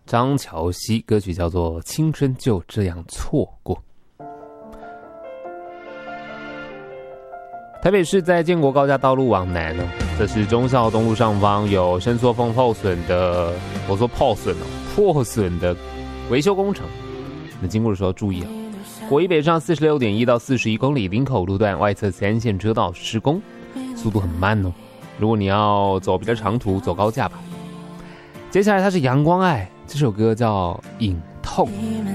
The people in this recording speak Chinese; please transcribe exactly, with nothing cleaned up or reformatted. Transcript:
张乔希，歌曲叫做《青春就这样错过》。台北市在建国高架道路往南哦，这是忠孝东路上方有伸缩缝破损的，我说破损哦，破损的维修工程。那经过的时候注意哦。国一北上四十六点一到四十一公里，林口路段外侧三线车道施工，速度很慢哦。如果你要走比较长途，走高架吧。接下来它是阳光爱，这首歌叫《隐痛》。